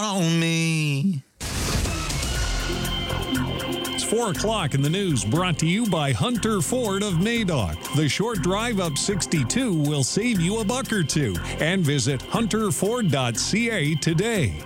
on me. It's 4 o'clock in the news, brought to you by Hunter Ford of Madoc. The short drive up 62 will save you a buck or two. And visit hunterford.ca today.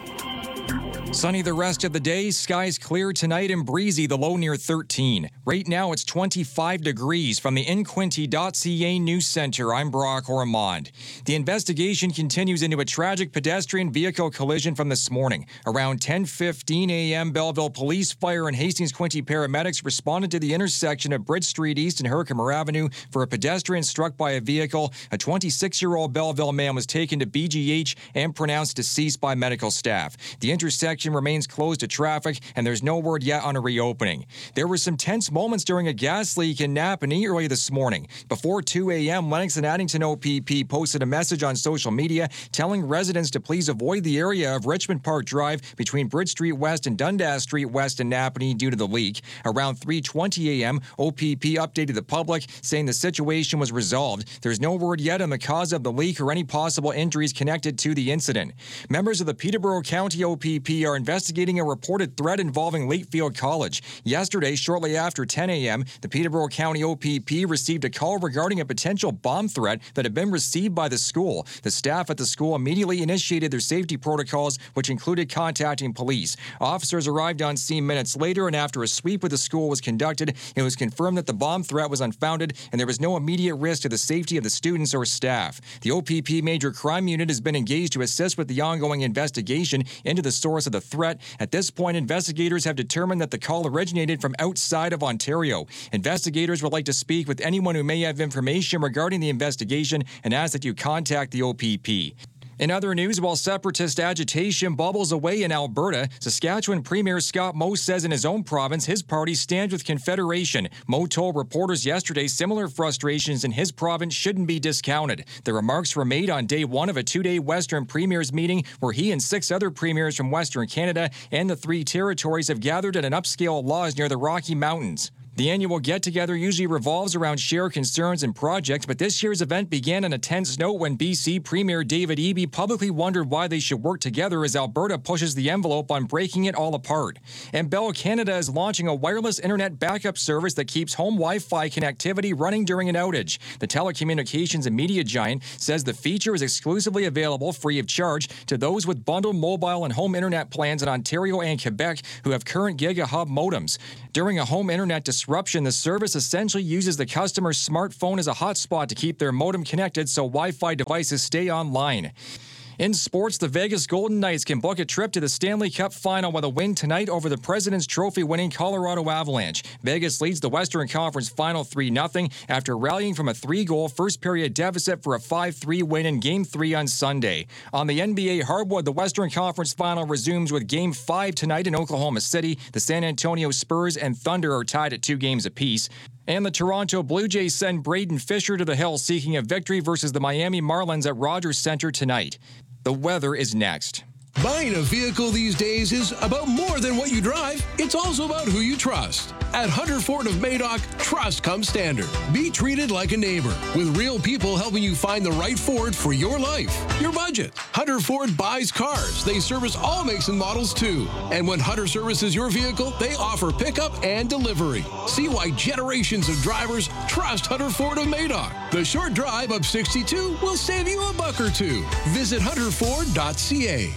Sunny the rest of the day. Skies clear tonight and breezy, the low near 13. Right now it's 25 degrees. From the inquinty.ca News Center, I'm Brock Ormond. The investigation continues into a tragic pedestrian vehicle collision from this morning. Around 10:15 a.m., Belleville Police, Fire, and Hastings Quinte paramedics responded to the intersection of Bridge Street East and Herkimer Avenue for a pedestrian struck by a vehicle. A 26-year-old Belleville man was taken to BGH and pronounced deceased by medical staff. The intersection remains closed to traffic, and there's no word yet on a reopening. There were some tense moments during a gas leak in Napanee early this morning. Before 2 a.m., Lennox and Addington OPP posted a message on social media telling residents to please avoid the area of Richmond Park Drive between Bridge Street West and Dundas Street West in Napanee due to the leak. Around 3:20 a.m., OPP updated the public saying the situation was resolved. There's no word yet on the cause of the leak or any possible injuries connected to the incident. Members of the Peterborough County OPP are investigating a reported threat involving Lakefield College. Yesterday, shortly after 10 a.m., the Peterborough County OPP received a call regarding a potential bomb threat that had been received by the school. The staff at the school immediately initiated their safety protocols, which included contacting police. Officers arrived on scene minutes later, and after a sweep of the school was conducted, it was confirmed that the bomb threat was unfounded and there was no immediate risk to the safety of the students or staff. The OPP Major Crime Unit has been engaged to assist with the ongoing investigation into the source of the threat. At this point, investigators have determined that the call originated from outside of Ontario. Investigators would like to speak with anyone who may have information regarding the investigation and ask that you contact the OPP. In other news, while separatist agitation bubbles away in Alberta, Saskatchewan Premier Scott Moe says in his own province his party stands with Confederation. Moe told reporters yesterday similar frustrations in his province shouldn't be discounted. The remarks were made on day one of a 2-day Western Premiers meeting where he and 6 other premiers from Western Canada and the 3 territories have gathered at an upscale lodge near the Rocky Mountains. The annual get-together usually revolves around shared concerns and projects, but this year's event began on a tense note when BC Premier David Eby publicly wondered why they should work together as Alberta pushes the envelope on breaking it all apart. And Bell Canada is launching a wireless internet backup service that keeps home Wi-Fi connectivity running during an outage. The telecommunications and media giant says the feature is exclusively available free of charge to those with bundled mobile and home internet plans in Ontario and Quebec who have current GigaHub modems. During a home internet disruption, the service essentially uses the customer's smartphone as a hotspot to keep their modem connected so Wi-Fi devices stay online. In sports, the Vegas Golden Knights can book a trip to the Stanley Cup Final with a win tonight over the President's Trophy-winning Colorado Avalanche. Vegas leads the Western Conference Final 3-0 after rallying from a 3-goal first-period deficit for a 5-3 win in Game 3 on Sunday. On the NBA hardwood, the Western Conference Final resumes with Game 5 tonight in Oklahoma City. The San Antonio Spurs and Thunder are tied at 2 games apiece. And the Toronto Blue Jays send Braden Fisher to the hill seeking a victory versus the Miami Marlins at Rogers Center tonight. The weather is next. Buying a vehicle these days is about more than what you drive. It's also about who you trust. At Hunter Ford of Madoc, trust comes standard. Be treated like a neighbor, with real people helping you find the right Ford for your life, your budget. Hunter Ford buys cars. They service all makes and models too. And when Hunter services your vehicle, they offer pickup and delivery. See why generations of drivers trust Hunter Ford of Madoc. The short drive up 62 will save you a buck or two. Visit hunterford.ca.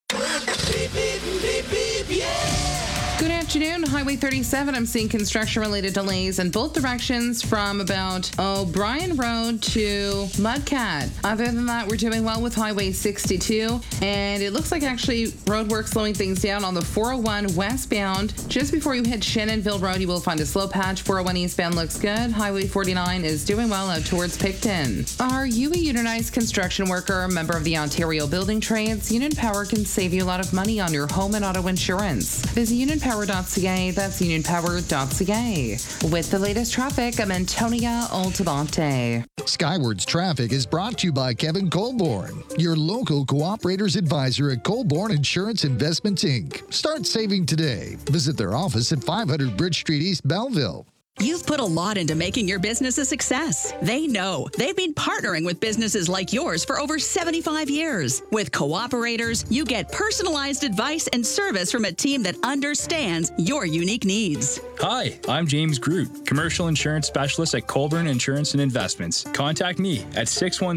Beep, beep, beep, beep, yeah. Good afternoon. Highway 37, I'm seeing construction-related delays in both directions from about O'Brien Road to Mudcat. Other than that, we're doing well with Highway 62, and it looks like actually road work slowing things down on the 401 westbound. Just before you hit Shannonville Road, you will find a slow patch. 401 eastbound looks good. Highway 49 is doing well out towards Picton. Are you a unionized construction worker, member of the Ontario Building Trades? Union Power can save you a lot of money on your home and auto insurance. Visit unionpower.ca. That's unionpower.ca. With the latest traffic, I'm Antonia Altabante. Skywards Traffic is brought to you by Kevin Colborne, your local cooperators advisor at Colborne Insurance Investments, Inc. Start saving today. Visit their office at 500 Bridge Street East, Belleville. You've put a lot into making your business a success. They know. They've been partnering with businesses like yours for over 75 years. With Cooperators, you get personalized advice and service from a team that understands your unique needs. Hi, I'm James Groot, Commercial Insurance Specialist at Colburn Insurance and Investments. Contact me at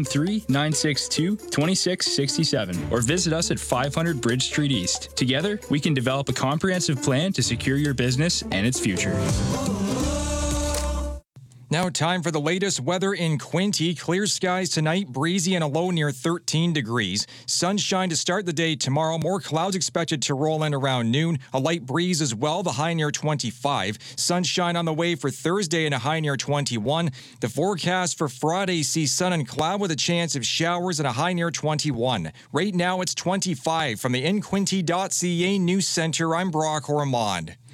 613-962-2667 or visit us at 500 Bridge Street East. Together, we can develop a comprehensive plan to secure your business and its future. Now time for the latest weather in Quinte. Clear skies tonight, breezy and a low near 13 degrees. Sunshine to start the day tomorrow. More clouds expected to roll in around noon. A light breeze as well, the high near 25. Sunshine on the way for Thursday and a high near 21. The forecast for Friday sees sun and cloud with a chance of showers and a high near 21. Right now it's 25. From the InQuinte.ca News Center, I'm Brock Ormond.